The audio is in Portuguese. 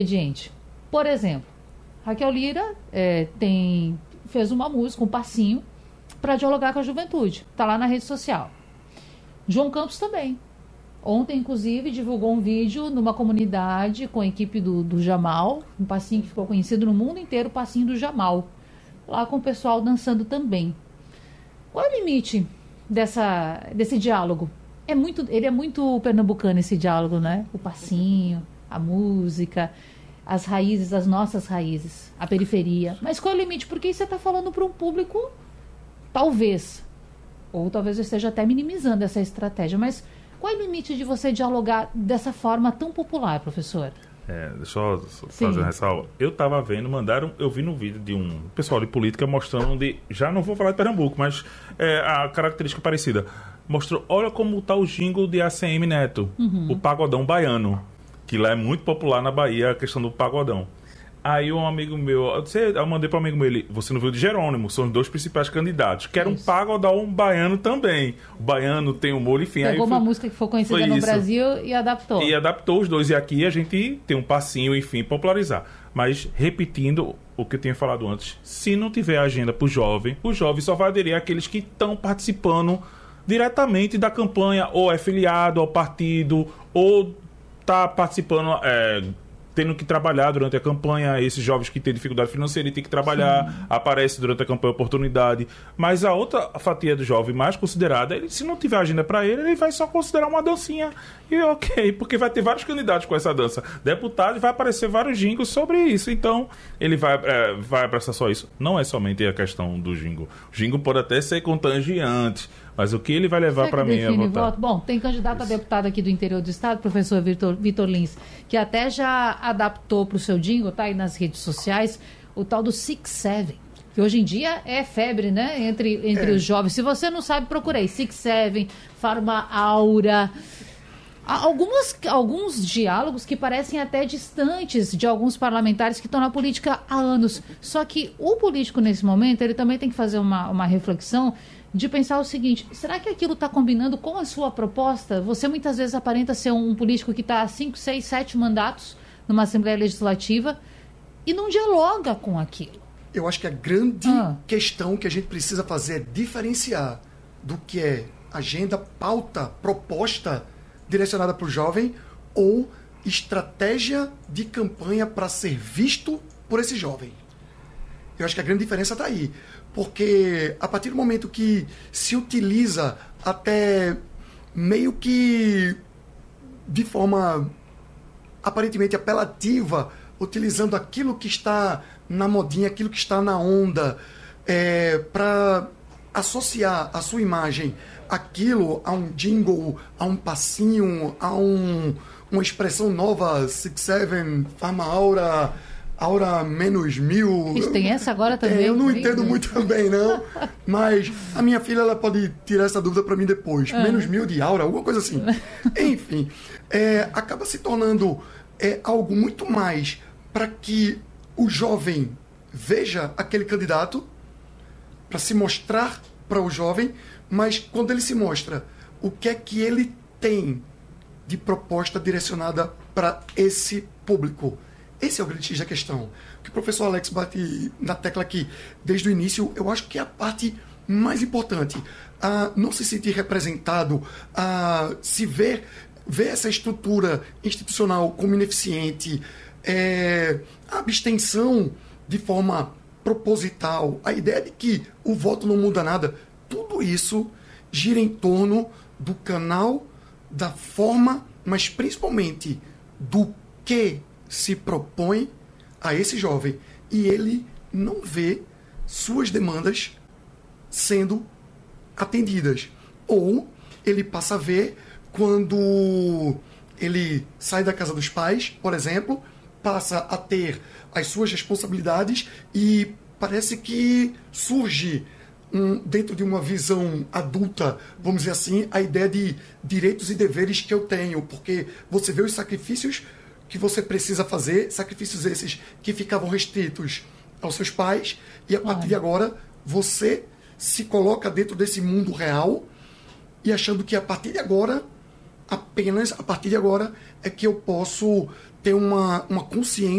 Gente, por exemplo, Raquel Lira fez uma música, um passinho, para dialogar com a juventude. Está lá na rede social. João Campos também. Ontem, inclusive, divulgou um vídeo numa comunidade com a equipe do Jamal, um passinho que ficou conhecido no mundo inteiro, o passinho do Jamal. Lá com o pessoal dançando também. Qual é o limite desse diálogo? Ele é muito pernambucano, esse diálogo, né? O passinho, a música, as raízes, as nossas raízes, a periferia. Mas qual é o limite? Porque você está falando para um público, talvez, ou talvez eu esteja até minimizando essa estratégia, mas qual é o limite de você dialogar dessa forma tão popular, professor? Deixa eu fazer uma ressalva. Eu vi no vídeo de um pessoal de política mostrando já não vou falar de Pernambuco, mas a característica parecida. Mostrou, olha como está o jingle de ACM Neto, o pagodão baiano, que lá é muito popular na Bahia, a questão do pagodão. Aí um amigo meu, eu mandei para um amigo meu, você não viu de Jerônimo, são os dois principais candidatos, que era um pagodão baiano também. O baiano tem um molho, enfim. Pegou uma música que foi conhecida no Brasil e adaptou. E adaptou os dois, e aqui a gente tem um passinho, enfim, popularizar. Mas, repetindo o que eu tinha falado antes, se não tiver agenda para o jovem só vai aderir àqueles que estão participando diretamente da campanha, ou é filiado ao partido, ou está participando... tendo que trabalhar durante a campanha, esses jovens que têm dificuldade financeira e têm que trabalhar, aparece durante a campanha oportunidade. Mas a outra fatia do jovem mais considerada, se não tiver agenda para ele vai só considerar uma dancinha. E ok, porque vai ter vários candidatos com essa dança. Deputado, vai aparecer vários jingles sobre isso. Então, ele vai abraçar só isso. Não é somente a questão do jingle. O jingle pode até ser contagiante, mas o que ele vai levar para mim é votar. Bom, tem candidato a deputado aqui do interior do estado, professor Vitor Lins, que até já adaptou para o seu jingle, tá aí nas redes sociais, o tal do 6-7, que hoje em dia é febre, né, entre os jovens. Se você não sabe, procura aí, 6-7, Farma Aura. Alguns diálogos que parecem até distantes de alguns parlamentares que estão na política há anos. Só que o político, nesse momento, ele também tem que fazer uma reflexão de pensar o seguinte: será que aquilo está combinando com a sua proposta? Você muitas vezes aparenta ser um político que está há 5, 6, 7 mandatos numa Assembleia Legislativa e não dialoga com aquilo. Eu acho que a grande questão que a gente precisa fazer é diferenciar do que é agenda, pauta, proposta direcionada para o jovem ou estratégia de campanha para ser visto por esse jovem. Eu acho que a grande diferença está aí. Porque a partir do momento que se utiliza até meio que de forma aparentemente apelativa, utilizando aquilo que está na modinha, aquilo que está na onda, para associar a sua imagem aquilo a um jingle, a um passinho, a uma expressão nova, 6-7, Farma Aura menos 1000. Isso, tem essa agora também? Eu não entendo muito bem, não. Mas a minha filha ela pode tirar essa dúvida para mim depois. Menos 1000 de Aura, alguma coisa assim. Enfim, acaba se tornando algo muito mais para que o jovem veja aquele candidato, para se mostrar para o jovem, mas quando ele se mostra, o que é que ele tem de proposta direcionada para esse público? Esse é o grande X da questão. O que o professor Alex bate na tecla aqui desde o início, eu acho que é a parte mais importante. Não se sentir representado, se ver essa estrutura institucional como ineficiente, a abstenção de forma proposital, a ideia de que o voto não muda nada, tudo isso gira em torno do canal, da forma, mas principalmente do que se propõe a esse jovem. E ele não vê suas demandas sendo atendidas. Ou ele passa a ver quando ele sai da casa dos pais, por exemplo, passa a ter as suas responsabilidades e parece que surge dentro de uma visão adulta, vamos dizer assim, a ideia de direitos e deveres que eu tenho, porque você vê os sacrifícios que você precisa fazer, sacrifícios esses que ficavam restritos aos seus pais, e a partir de agora você se coloca dentro desse mundo real e achando que a partir de agora, apenas a partir de agora, é que eu posso ter uma consciência